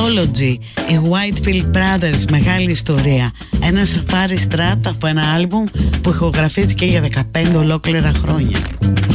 Anthology, οι Whitefield Brothers, μεγάλη ιστορία. Ένα σαφάρι στράτ από ένα άλμπουμ που ηχογραφήθηκε για 15 ολόκληρα χρόνια.